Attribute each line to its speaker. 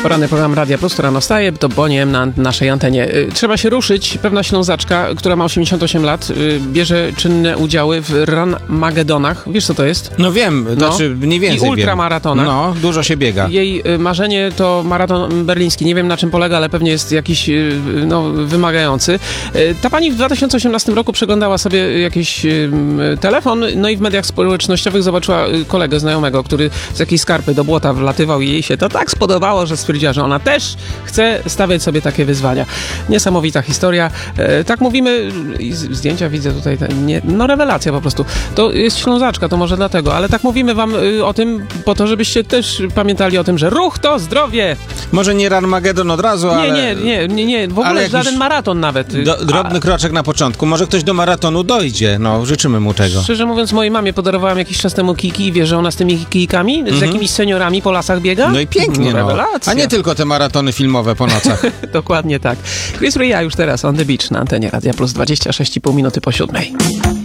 Speaker 1: Poranny program Radia Plus, która nastaje, to Boniem na naszej antenie. Trzeba się ruszyć. Pewna Ślązaczka, która ma 88 lat, bierze czynne udziały w Run-Magedonach. Wiesz, co to jest?
Speaker 2: No wiem, znaczy mniej więcej
Speaker 1: I ultramaratonach.
Speaker 2: No, dużo się biega.
Speaker 1: Jej marzenie to maraton berliński. Nie wiem, na czym polega, ale pewnie jest jakiś wymagający. Ta pani w 2018 roku przeglądała sobie jakiś telefon, no i w mediach społecznościowych zobaczyła kolegę znajomego, który z jakiejś skarpy do błota wlatywał i jej się to tak spodobało, że stwierdziła, że ona też chce stawiać sobie takie wyzwania. Niesamowita historia. Tak mówimy, zdjęcia widzę tutaj, rewelacja po prostu. To jest Ślązaczka, to może dlatego, ale tak mówimy wam o tym po to, żebyście też pamiętali o tym, że ruch to zdrowie.
Speaker 2: Może nie Run-Magedon od razu, ale...
Speaker 1: Nie, w ogóle żaden maraton nawet.
Speaker 2: Drobny kroczek na początku. Może ktoś do maratonu dojdzie, no, życzymy mu tego.
Speaker 1: Szczerze mówiąc, mojej mamie podarowałem jakiś czas temu kiki i wiesz, że ona z tymi kijkami, z jakimiś seniorami po lasach biega?
Speaker 2: No i pięknie,
Speaker 1: rewelacja.
Speaker 2: A nie tylko te maratony filmowe po nocach.
Speaker 1: Dokładnie tak. Chris Rea już teraz on the beach na antenie Radia Plus 26,5 minuty po 7.